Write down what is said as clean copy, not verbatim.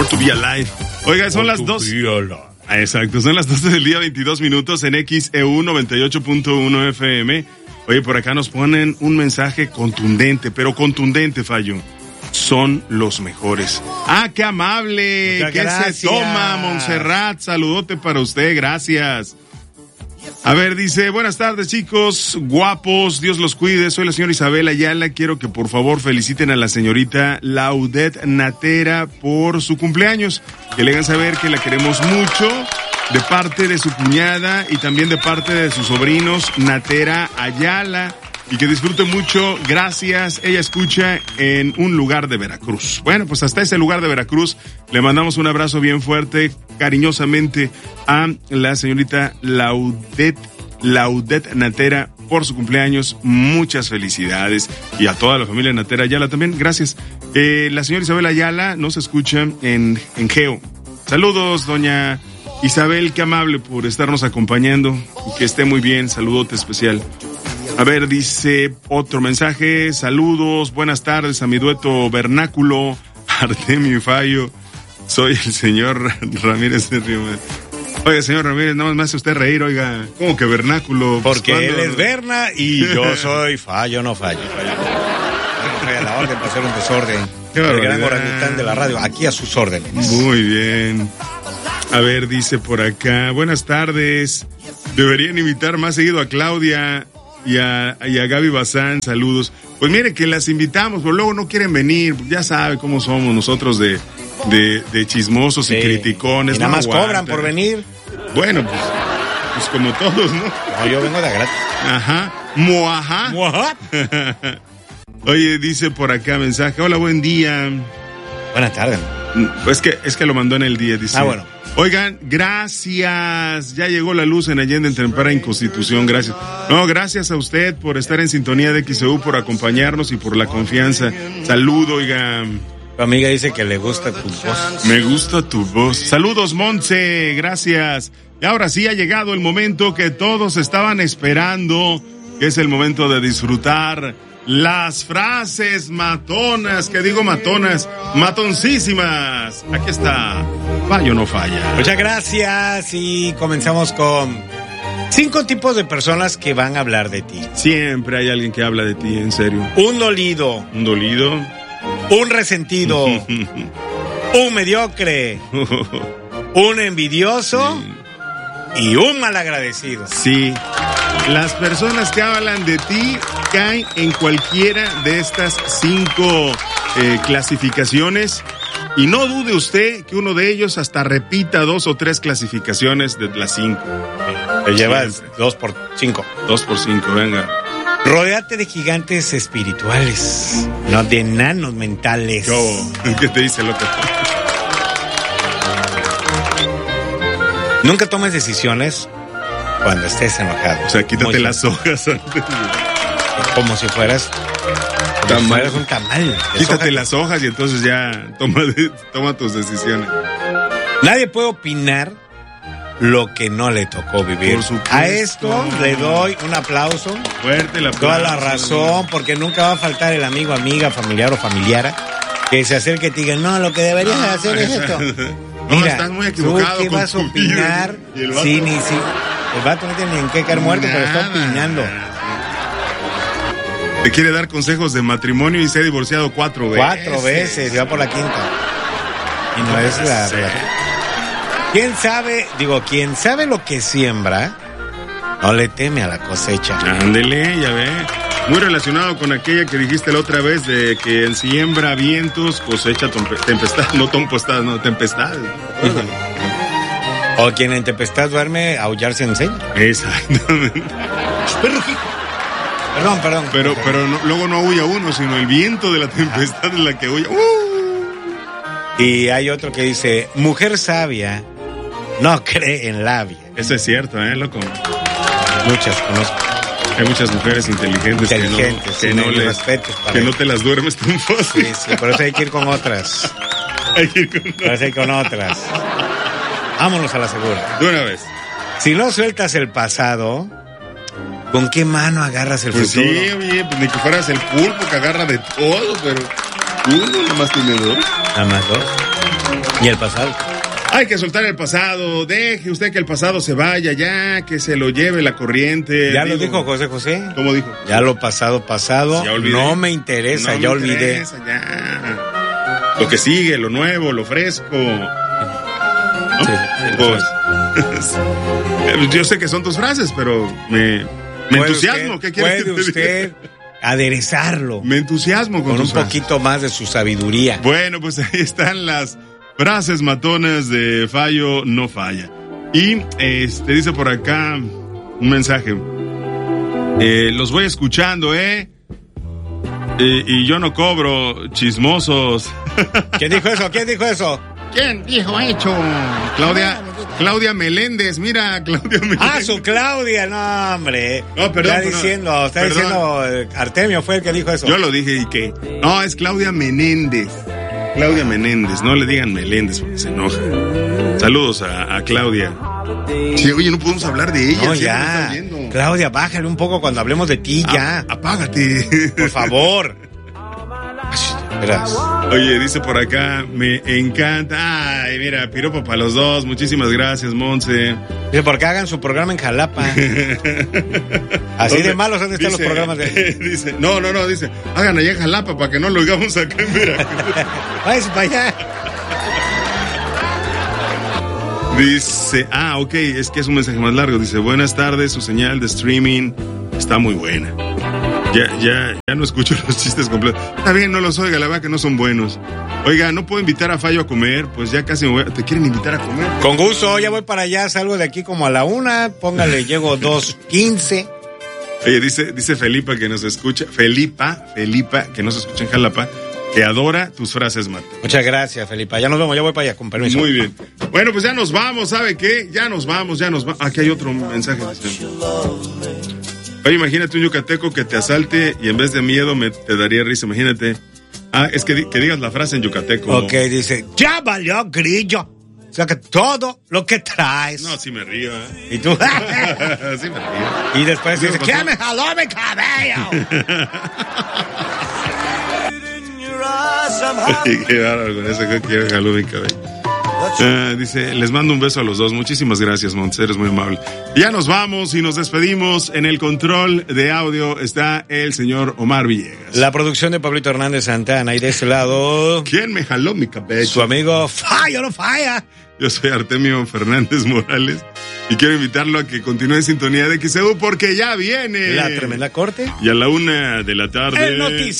Born to be Alive. Oiga, son las 2. Exacto, son las 12 del día, 22 minutos en XEU 98.1 FM. Oye, por acá nos ponen un mensaje contundente, pero contundente, Fallo. Son los mejores. ¡Ah, qué amable! Muchas ¿Qué gracias. se toma, Montserrat? Saludote para usted, gracias. A ver, dice, buenas tardes, chicos, guapos, Dios los cuide, soy la señora Isabel Ayala, quiero que por favor feliciten a la señorita Laudet Natera por su cumpleaños, que le hagan saber que la queremos mucho, de parte de su cuñada y también de parte de sus sobrinos Natera Ayala, y que disfrute mucho, gracias, ella escucha en un lugar de Veracruz. Bueno, pues hasta ese lugar de Veracruz le mandamos un abrazo bien fuerte, cariñosamente a la señorita Laudet Natera por su cumpleaños, muchas felicidades, y a toda la familia Natera Ayala también, gracias. La señora Isabel Ayala nos escucha en Geo. Saludos, doña Isabel, qué amable por estarnos acompañando, y que esté muy bien, saludote especial. A ver, dice otro mensaje, saludos, buenas tardes a mi dueto vernáculo, Artemio y Fallo, soy el señor Ramírez de Río. Oiga, señor Ramírez, nada más me hace usted reír, oiga, ¿cómo que vernáculo? Porque pues, él es Berna y yo soy Fallo, no fallo. A la orden para hacer un desorden. El gran orangután de la radio, aquí a sus órdenes. Muy bien. A ver, dice por acá, buenas tardes, deberían invitar más seguido a Claudia y a Gaby Bazán, saludos. Pues mire que las invitamos, pero luego no quieren venir, ya sabe cómo somos nosotros de chismosos y criticones. Y nada más cobran por venir. Bueno, pues como todos, ¿no? No, yo vengo de gratis. Ajá, moajá. Oye, dice por acá mensaje, hola, buen día. Buenas tardes. Es que lo mandó en el día, dice. Ah, bueno. Oigan, gracias. Ya llegó la luz en Allende, en Temprana, en Constitución. Gracias. No, gracias a usted por estar en sintonía de XEU, por acompañarnos y por la confianza. Saludo, oiga. Tu amiga dice que le gusta tu voz. Me gusta tu voz. Saludos, Montse. Gracias. Y ahora sí ha llegado el momento que todos estaban esperando, que es el momento de disfrutar las frases matonas, que digo matonas, matoncísimas. Aquí está, Fallo no falla. Muchas gracias y comenzamos con 5 tipos de personas que van a hablar de ti. Siempre hay alguien que habla de ti, en serio. Un dolido. Un dolido. Un resentido. Un mediocre. Un envidioso. Sí. Y un malagradecido. Sí. Las personas que hablan de ti caen en cualquiera de estas 5 clasificaciones, y no dude usted que uno de ellos hasta repita 2 o 3 clasificaciones de las 5. Te llevas 2 por 5. 2 por 5, venga. Rodéate de gigantes espirituales, no de enanos mentales. ¿Qué te dice, loco? Nunca tomes decisiones cuando estés enojado. O sea, quítate las hojas antes. Como si fueras un tamal. Quítate las hojas y entonces ya toma tus decisiones. Nadie puede opinar lo que no le tocó vivir. Por supuesto. A esto le doy un aplauso. Fuerte el aplauso. Toda la razón, porque nunca va a faltar el amigo, amiga, familiar o familiara que se acerque y te diga, no, lo que deberías hacer es esto. No, Mira, estás muy equivocado. ¿tú qué vas a opinar? Sí, ni sí. El vato no tiene ni en qué caer muerto, pero está opinando. Te quiere dar consejos de matrimonio y se ha divorciado 4 veces. 4 veces, y va por la 5ª. Y no es la relación. Quien sabe lo que siembra, no le teme a la cosecha. Ándele, ya ve. Muy relacionado con aquella que dijiste la otra vez de que en siembra vientos, cosecha tempestad, tempestad. O quien en tempestad duerme, aullar se enseña. Exactamente. Perdón. Pero luego no huye uno, sino el viento de la tempestad es la que huye. Y hay otro que dice, mujer sabia no cree en labia. Eso es cierto, loco. Muchas conozco. Hay muchas mujeres inteligentes que no te las duermes tan fácil. Sí, por eso hay que ir con otras. Vámonos a la segura. De una vez. Si no sueltas el pasado, ¿con qué mano agarras el futuro? Sí, oye, pues ni que fueras el pulpo que agarra de todo, pero uno nada más tiene 2. Nada más 2. ¿Y el pasado? Hay que soltar el pasado, deje usted que el pasado se vaya ya, que se lo lleve la corriente. Ya lo dijo José José. ¿Cómo dijo? Ya lo pasado, ya olvidé. No me interesa, ya olvidé. Ya. Lo que sigue, lo nuevo, lo fresco. ¿No? Sí, pues, yo sé que son tus frases, pero me entusiasmo. ¿Qué quieres que te diga? Puede usted aderezarlo. Me entusiasmo con un poquito más de su sabiduría. Bueno, pues ahí están las frases matonas de Fallo no falla. Y dice por acá un mensaje. Los voy escuchando, y yo no cobro, chismosos. ¿Quién dijo eso? ¿Quién dijo eso? ¿Quién dijo eso? Claudia Meléndez, mira, Claudia Meléndez. Ah, su Claudia, no, hombre. No, perdón. Está diciendo Artemio fue el que dijo eso. Yo lo dije y que. No, es Claudia Menéndez. Claudia Menéndez, no le digan Meléndez porque se enoja. Saludos a Claudia. Sí, oye, no podemos hablar de ella. No, ya. Claudia, bájale un poco cuando hablemos de ti, ya. Apágate. Por favor. Verás. Oye, dice por acá, me encanta. Ay, mira, piropo para los dos. Muchísimas gracias, Monse. Dice, porque hagan su programa en Jalapa. Así de malos han de estar los programas de... Dice, no, dice, hagan allá en Jalapa para que no lo hagamos acá en Veracruz. Váyase para allá. Dice, ok, es que es un mensaje más largo. Dice, buenas tardes, su señal de streaming está muy buena. Ya no escucho los chistes completos. Está bien, no los oiga, la verdad que no son buenos. Oiga, ¿no puedo invitar a Fallo a comer? Pues ya casi me voy. ¿Te quieren invitar a comer? Con gusto, ya voy para allá, salgo de aquí como a la 1, póngale, llego 2:15. Oye, dice Felipa que nos escucha, Felipa, que nos escucha en Jalapa, que adora tus frases, Mato. Muchas gracias, Felipa, ya nos vemos, ya voy para allá, con permiso. Muy bien. Bueno, pues ya nos vamos, ¿sabe qué? Ya nos vamos. Aquí hay otro mensaje. Oye, imagínate un yucateco que te asalte y en vez de miedo te daría risa, imagínate. Es que digas la frase en yucateco. Ok, dice, ya valió grillo. Saca todo lo que traes. No, sí me río, ¿Y tú? Sí me río. Y después dice, ¿quién me jaló mi cabello? Qué bárbaro con eso, que jaló mi cabello. Dice, les mando un beso a los dos. Muchísimas gracias, Montse, eres muy amable. Ya nos vamos y nos despedimos. En el control de audio está el señor Omar Villegas. La producción de Pablito Hernández Santana. Y de este lado... ¿Quién me jaló mi cabello? Su amigo Fallo no falla. Yo soy Artemio Fernández Morales y quiero invitarlo a que continúe en sintonía de XEU porque ya viene La Tremenda Corte. Y a la 1:00 p.m. El noticiero